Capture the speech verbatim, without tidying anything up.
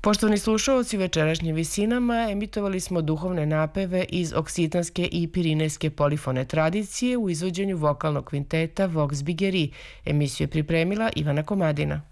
Poštovani slušaoci, večerašnjim visinama emitovali smo duhovne napeve iz oksitanske i pirinejske polifone tradicije u izvođenju vokalnog kvinteta Vox Bigeri. Emisiju je pripremila Ivana Komadina.